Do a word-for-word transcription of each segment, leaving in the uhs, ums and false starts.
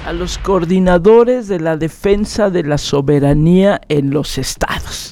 a los coordinadores de la defensa de la soberanía en los estados.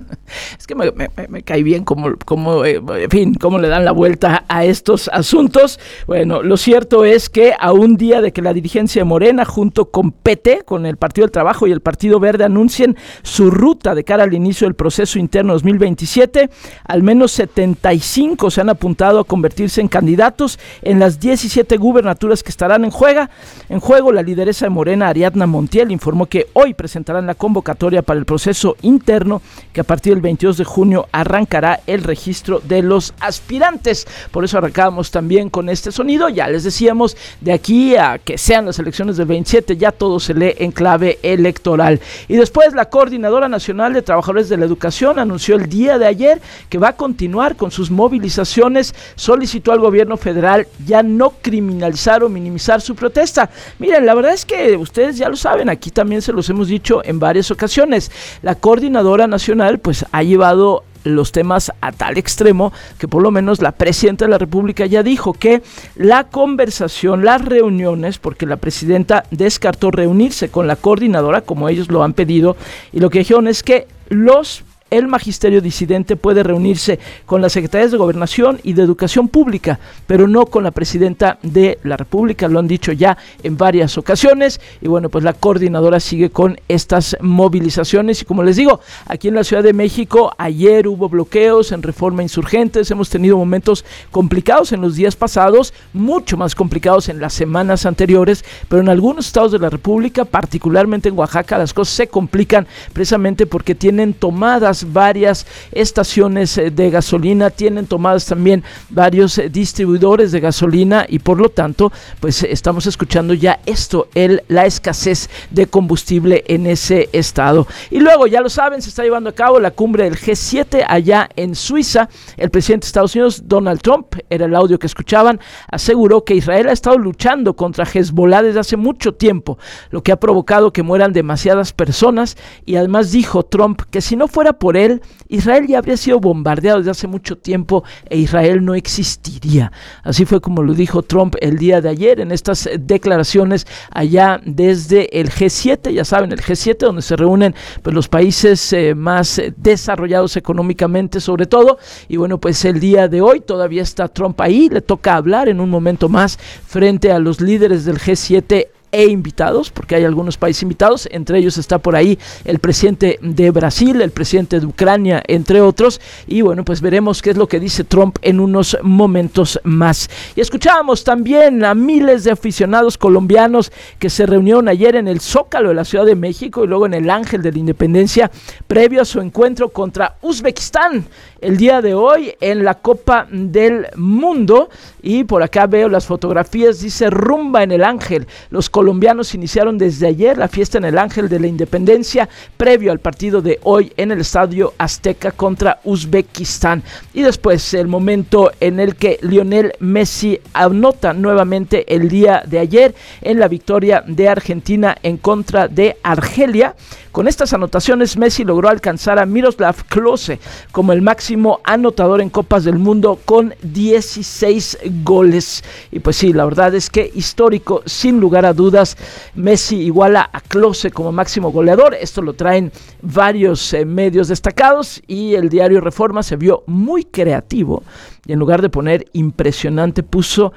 Es que me, me, me cae bien cómo, cómo, eh, en fin, cómo le dan la vuelta a estos asuntos. Bueno, lo cierto es que a un día de que la dirigencia de Morena, junto con P T, con el Partido del Trabajo y el Partido Verde, anuncien su ruta de cara al inicio del proceso interno dos mil veintisiete, al menos setenta y cinco se han apuntado a convertirse en candidatos en las diecisiete gubernaturas que estarán en juego. En juego, la lideresa de Morena, Ariadna Montiel, informó que hoy presentarán la convocatoria para el proceso interno, que a partir del veintidós de junio arrancará el registro de los aspirantes. Por eso arrancamos también con este sonido. Ya les decíamos, de aquí a que sean las elecciones del veintisiete, ya todo se lee en clave electoral. Y después, la Coordinadora Nacional de Trabajadores de la Educación anunció el día de ayer que va a continuar con sus movilizaciones. Solicitó al gobierno federal ya no criminalizar o minimizar su protesta. Miren, la verdad es que ustedes ya lo saben, aquí también se los hemos dicho en varias ocasiones. La Coordinadora Nacional pues ha llevado los temas a tal extremo que por lo menos la presidenta de la República ya dijo que la conversación, las reuniones, porque la presidenta descartó reunirse con la coordinadora como ellos lo han pedido, y lo que dijeron es que los el magisterio disidente puede reunirse con las secretarías de Gobernación y de Educación Pública, pero no con la presidenta de la República. Lo han dicho ya en varias ocasiones. Y bueno, pues la coordinadora sigue con estas movilizaciones. Y como les digo, aquí en la Ciudad de México ayer hubo bloqueos en Reforma Insurgentes. Hemos tenido momentos complicados en los días pasados, mucho más complicados en las semanas anteriores, pero en algunos estados de la República, particularmente en Oaxaca, las cosas se complican precisamente porque tienen tomadas varias estaciones de gasolina, tienen tomadas también varios distribuidores de gasolina, y por lo tanto pues estamos escuchando ya esto, el, la escasez de combustible en ese estado. Y luego, ya lo saben, se está llevando a cabo la cumbre del G siete allá en Suiza. El presidente de Estados Unidos, Donald Trump, era el audio que escuchaban, aseguró que Israel ha estado luchando contra Hezbollah desde hace mucho tiempo, lo que ha provocado que mueran demasiadas personas, y además dijo Trump que si no fuera por él, Israel ya habría sido bombardeado desde hace mucho tiempo e Israel no existiría. Así fue como lo dijo Trump el día de ayer en estas declaraciones allá desde el G siete, ya saben, el G siete, donde se reúnen pues los países eh, más eh, desarrollados económicamente sobre todo. Y bueno, pues el día de hoy todavía está Trump ahí, le toca hablar en un momento más frente a los líderes del G siete e invitados, porque hay algunos países invitados, entre ellos está por ahí el presidente de Brasil, el presidente de Ucrania, entre otros. Y bueno, pues veremos qué es lo que dice Trump en unos momentos más. Y escuchábamos también a miles de aficionados colombianos que se reunieron ayer en el Zócalo de la Ciudad de México y luego en el Ángel de la Independencia, previo a su encuentro contra Uzbekistán el día de hoy en la Copa del Mundo. Y por acá veo las fotografías, dice rumba en el Ángel. Los colombianos iniciaron desde ayer la fiesta en el Ángel de la Independencia, previo al partido de hoy en el Estadio Azteca contra Uzbekistán. Y después el momento en el que Lionel Messi anota nuevamente el día de ayer en la victoria de Argentina en contra de Argelia. Con estas anotaciones, Messi logró alcanzar a Miroslav Klose como el máximo anotador en Copas del Mundo con dieciséis goles. Y pues sí, la verdad es que histórico, sin lugar a dudas. Messi iguala a Klose como máximo goleador. Esto lo traen varios eh, medios destacados, y el diario Reforma se vio muy creativo y en lugar de poner impresionante puso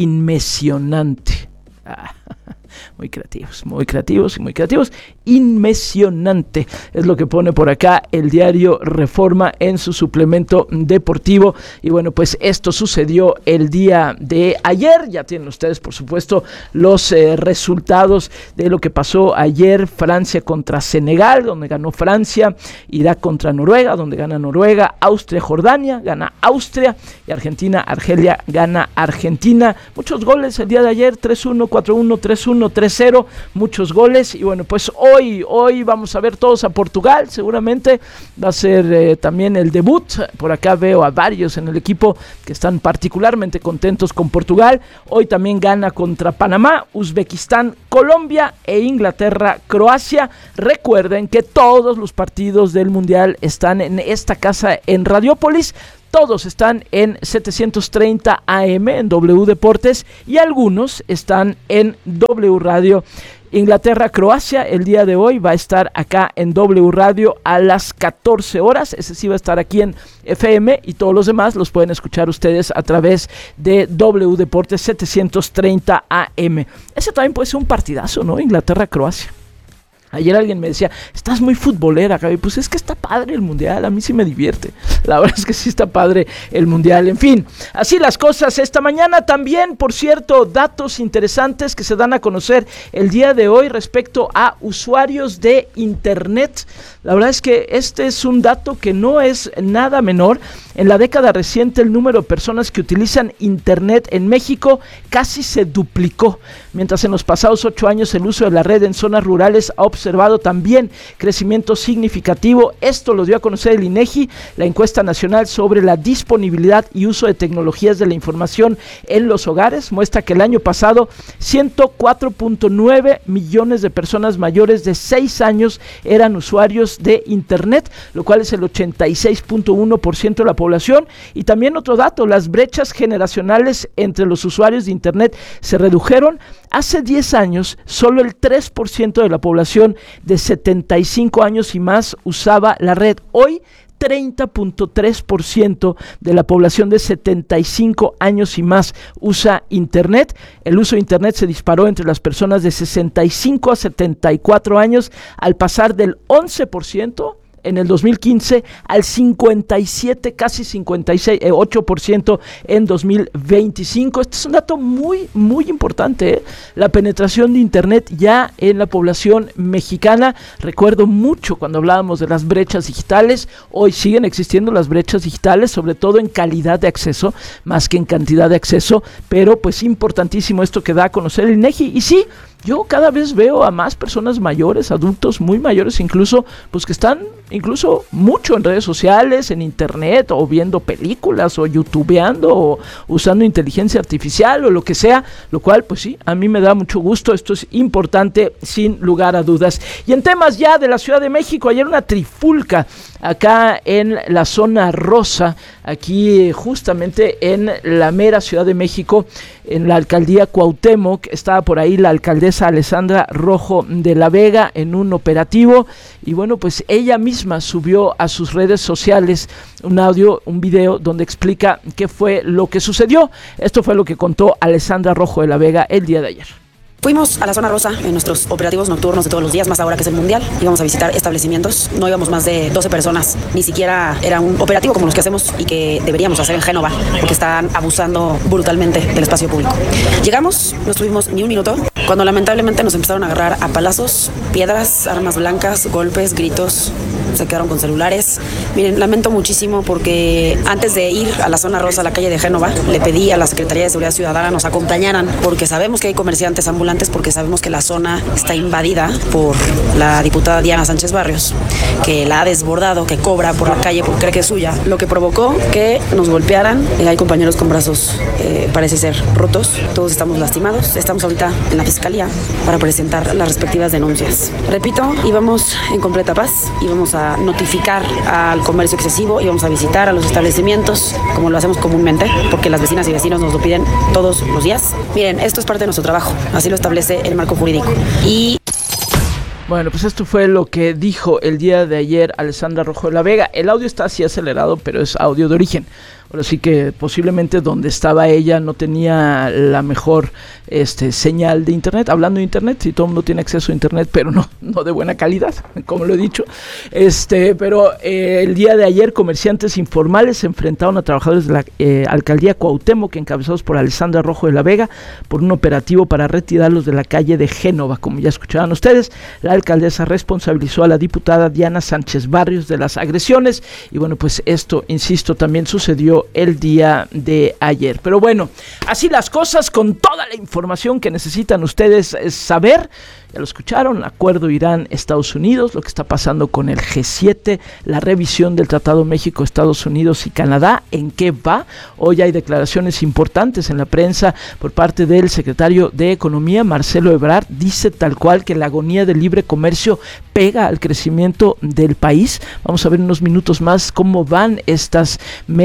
inmesionante. Ah. Muy creativos, muy creativos y muy creativos. Inmesionante es lo que pone por acá el diario Reforma en su suplemento deportivo. Y bueno, pues esto sucedió el día de ayer. Ya tienen ustedes, por supuesto, los eh, resultados de lo que pasó ayer. Francia contra Senegal, donde ganó Francia. Irak contra Noruega, donde gana Noruega. Austria, Jordania, gana Austria. Y Argentina, Argelia, gana Argentina. Muchos goles el día de ayer, tres uno, cuatro uno, tres uno, tres cero, muchos goles. Y bueno, pues hoy, hoy vamos a ver todos a Portugal, seguramente va a ser eh, también el debut. Por acá veo a varios en el equipo que están particularmente contentos con Portugal. Hoy también gana contra Panamá, Uzbekistán, Colombia e Inglaterra, Croacia. Recuerden que todos los partidos del Mundial están en esta casa en Radiópolis. Todos están en setecientos treinta A M en W Deportes y algunos están en W Radio. Inglaterra-Croacia el día de hoy va a estar acá en W Radio a las catorce horas, ese sí va a estar aquí en F M y todos los demás los pueden escuchar ustedes a través de W Deportes setecientos treinta A M. Ese también puede ser un partidazo, ¿no? Inglaterra-Croacia. Ayer alguien me decía, estás muy futbolera, Gaby. Pues es que está padre el mundial, a mí sí me divierte. La verdad es que sí está padre el mundial. En fin, así las cosas. Esta mañana también, por cierto, datos interesantes que se dan a conocer el día de hoy respecto a usuarios de internet. La verdad es que este es un dato que no es nada menor. En la década reciente el número de personas que utilizan internet en México casi se duplicó, mientras en los pasados ocho años el uso de la red en zonas rurales ha observado también crecimiento significativo. Esto lo dio a conocer el INEGI, la encuesta nacional sobre la disponibilidad y uso de tecnologías de la información en los hogares, muestra que el año pasado ciento cuatro punto nueve millones de personas mayores de seis años eran usuarios de internet, lo cual es el ochenta y seis punto uno por ciento de la población. Y también otro dato, las brechas generacionales entre los usuarios de internet se redujeron. Hace diez años, solo el tres por ciento de la población de setenta y cinco años y más usaba la red. Hoy, treinta punto tres por ciento de la población de setenta y cinco años y más usa internet. El uso de internet se disparó entre las personas de sesenta y cinco a setenta y cuatro años al pasar del once por ciento en el dos mil quince al cincuenta y siete, casi cincuenta y seis, eh, ocho por ciento en dos mil veinticinco. Este es un dato muy, muy importante, ¿eh? La penetración de internet ya en la población mexicana. Recuerdo mucho cuando hablábamos de las brechas digitales. Hoy siguen existiendo las brechas digitales, sobre todo en calidad de acceso, más que en cantidad de acceso, pero pues importantísimo esto que da a conocer el INEGI. Y sí, yo cada vez veo a más personas mayores, adultos muy mayores incluso, pues que están incluso mucho en redes sociales, en internet, o viendo películas, o youtubeando, o usando inteligencia artificial, o lo que sea, lo cual pues sí, a mí me da mucho gusto. Esto es importante sin lugar a dudas. Y en temas ya de la Ciudad de México, ayer una trifulca acá en la zona rosa, aquí justamente en la mera Ciudad de México, en la alcaldía Cuauhtémoc. Estaba por ahí la alcaldesa Alessandra Rojo de la Vega en un operativo, y bueno, pues ella misma subió a sus redes sociales un audio, un video donde explica qué fue lo que sucedió. Esto fue lo que contó Alessandra Rojo de la Vega el día de ayer. Fuimos a la zona rosa en nuestros operativos nocturnos de todos los días, más ahora que es el mundial. Íbamos a visitar establecimientos, no íbamos más de doce personas, ni siquiera era un operativo como los que hacemos y que deberíamos hacer en Génova, porque están abusando brutalmente del espacio público. Llegamos, no estuvimos ni un minuto, cuando lamentablemente nos empezaron a agarrar a palazos, piedras, armas blancas, golpes, gritos, se quedaron con celulares. Miren, lamento muchísimo porque antes de ir a la zona rosa, a la calle de Génova, le pedí a la Secretaría de Seguridad Ciudadana nos acompañaran, porque sabemos que hay comerciantes ambulantes, porque sabemos que la zona está invadida por la diputada Diana Sánchez Barrios, que la ha desbordado, que cobra por la calle porque cree que es suya, lo que provocó que nos golpearan. Eh, hay compañeros con brazos, eh, parece ser, rotos, todos estamos lastimados. Estamos ahorita en la fiscalía para presentar las respectivas denuncias. Repito, íbamos en completa paz, íbamos a notificar al comercio excesivo, íbamos a visitar a los establecimientos, como lo hacemos comúnmente, porque las vecinas y vecinos nos lo piden todos los días. Miren, esto es parte de nuestro trabajo, así lo establece el marco jurídico. Y bueno, pues esto fue lo que dijo el día de ayer Alessandra Rojo de la Vega. El audio está así acelerado, pero es audio de origen. Ahora sí que posiblemente donde estaba ella no tenía la mejor este, señal de internet. Hablando de internet, si todo el mundo tiene acceso a internet, pero no, no de buena calidad, como lo he dicho. Este, pero eh, el día de ayer comerciantes informales se enfrentaron a trabajadores de la eh, alcaldía Cuauhtémoc, encabezados por Alessandra Rojo de la Vega, por un operativo para retirarlos de la calle de Génova. Como ya escuchaban ustedes, la alcaldesa responsabilizó a la diputada Diana Sánchez Barrios de las agresiones. Y bueno, pues esto, insisto, también sucedió el día de ayer. Pero bueno, así las cosas, con toda la información que necesitan ustedes saber. Ya lo escucharon, acuerdo Irán-Estados Unidos, lo que está pasando con el G siete, la revisión del Tratado México, Estados Unidos y Canadá, ¿en qué va? Hoy hay declaraciones importantes en la prensa por parte del secretario de Economía, Marcelo Ebrard. Dice tal cual que la agonía del libre comercio pega al crecimiento del país. Vamos a ver en unos minutos más cómo van estas mesas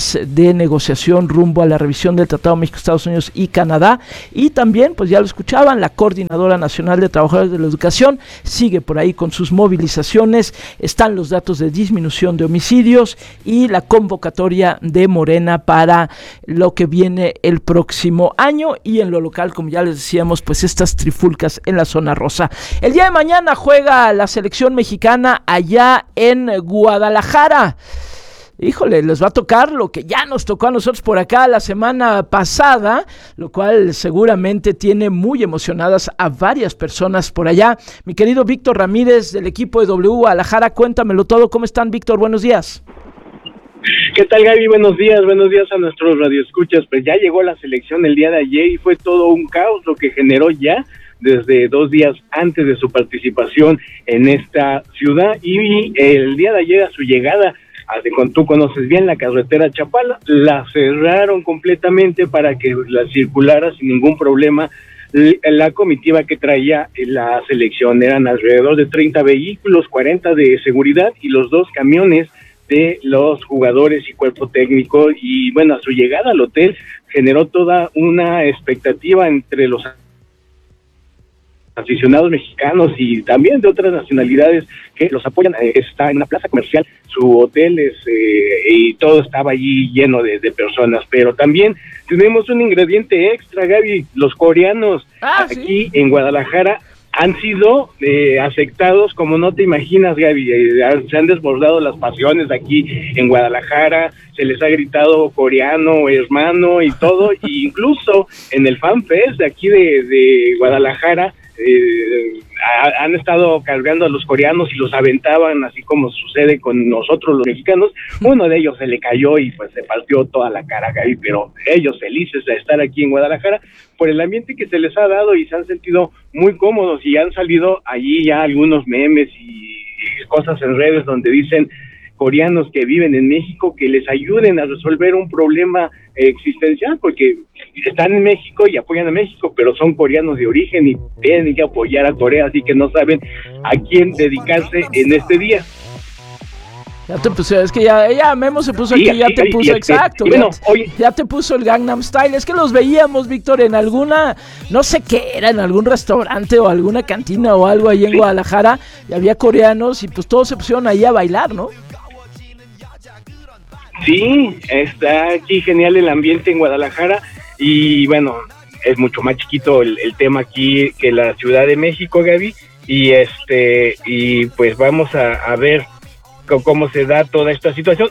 mesas de negociación rumbo a la revisión del Tratado México, Estados Unidos y Canadá. Y también, pues ya lo escuchaban, la Coordinadora Nacional de Trabajadores de la Educación sigue por ahí con sus movilizaciones. Están los datos de disminución de homicidios y la convocatoria de Morena para lo que viene el próximo año. Y en lo local, como ya les decíamos, pues estas trifulcas en la zona rosa. El día de mañana juega la selección mexicana allá en Guadalajara. Híjole, les va a tocar lo que ya nos tocó a nosotros por acá la semana pasada, lo cual seguramente tiene muy emocionadas a varias personas por allá. Mi querido Víctor Ramírez del equipo de W Guadalajara, cuéntamelo todo. ¿Cómo están, Víctor? Buenos días. ¿Qué tal, Gaby? Buenos días, buenos días a nuestros radioescuchas. Pues ya llegó la selección el día de ayer y fue todo un caos lo que generó ya desde dos días antes de su participación en esta ciudad. Y el día de ayer a su llegada, tú conoces bien la carretera Chapala, la cerraron completamente para que la circulara sin ningún problema la comitiva que traía la selección. Eran alrededor de treinta vehículos, cuarenta de seguridad y los dos camiones de los jugadores y cuerpo técnico. Y bueno, a su llegada al hotel generó toda una expectativa entre los aficionados mexicanos y también de otras nacionalidades que los apoyan. Eh, está en una plaza comercial, su hotel es, eh, y todo estaba allí lleno de, de personas, pero también tenemos un ingrediente extra, Gaby. Los coreanos ah, aquí ¿sí? en Guadalajara han sido eh, aceptados como no te imaginas, Gaby. Eh, se han desbordado las pasiones aquí en Guadalajara, se les ha gritado coreano, hermano y todo, e incluso en el FanFest de aquí de, de Guadalajara, Eh, han estado cargando a los coreanos y los aventaban, así como sucede con nosotros los mexicanos. Uno de ellos se le cayó y pues se partió toda la cara, Gaby, pero ellos felices de estar aquí en Guadalajara por el ambiente que se les ha dado y se han sentido muy cómodos, y han salido allí ya algunos memes y, y cosas en redes donde dicen coreanos que viven en México que les ayuden a resolver un problema existencial, porque están en México y apoyan a México, pero son coreanos de origen y tienen que apoyar a Corea, así que no saben a quién dedicarse en este día. Ya te puse, es que ya, ya Memo se puso aquí, sí, ya te sí, puso, sí, exacto, sí, bueno, ya, oye, ya te puso el Gangnam Style. Es que los veíamos, Víctor, en alguna, no sé qué era, en algún restaurante o alguna cantina o algo ahí en sí. Guadalajara, y había coreanos y pues todos se pusieron ahí a bailar, ¿no? Sí, está aquí genial el ambiente en Guadalajara y bueno, es mucho más chiquito el, el tema aquí que la Ciudad de México, Gaby, y este y pues vamos a, a ver c- cómo se da toda esta situación.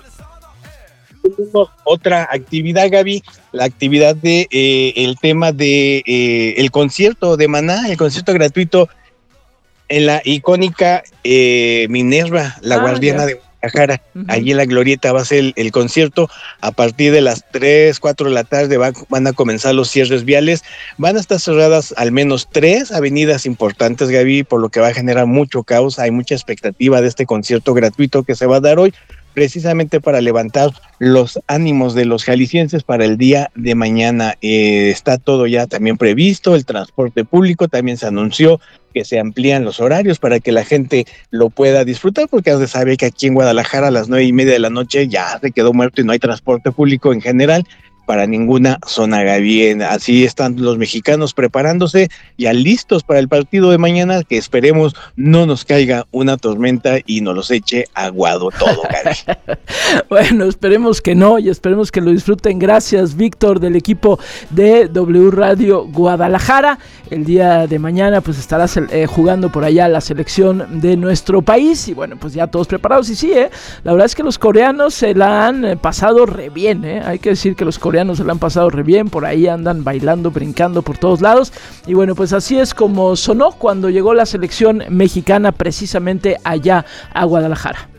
Otra actividad, Gaby, la actividad de eh, el tema de eh, el concierto de Maná, el concierto gratuito en la icónica eh, Minerva, la ah, guardiana ya. de Guadalajara. Uh-huh. Allí en la Glorieta va a ser el, el concierto. A partir de las tres, cuatro de la tarde va, van a comenzar los cierres viales. Van a estar cerradas al menos tres avenidas importantes, Gaby, por lo que va a generar mucho caos. Hay mucha expectativa de este concierto gratuito que se va a dar hoy, precisamente para levantar los ánimos de los jaliscienses para el día de mañana. Eh, está todo ya también previsto, el transporte público también se anunció que se amplían los horarios para que la gente lo pueda disfrutar, porque ya se sabe que aquí en Guadalajara a las nueve y media de la noche ya se quedó muerto y no hay transporte público en general para ninguna zona, Gaby. Así están los mexicanos preparándose ya listos para el partido de mañana, que esperemos no nos caiga una tormenta y nos los eche aguado todo, Gaby. Bueno, esperemos que no y esperemos que lo disfruten. Gracias, Víctor, del equipo de W Radio Guadalajara. El día de mañana pues estarás eh, jugando por allá la selección de nuestro país y bueno, pues ya todos preparados. Y sí, eh, la verdad es que los coreanos se la han eh, pasado re bien, eh. Hay que decir que los coreanos se la han pasado re bien, por ahí andan bailando, brincando por todos lados. Y bueno, pues así es como sonó cuando llegó la selección mexicana precisamente allá a Guadalajara.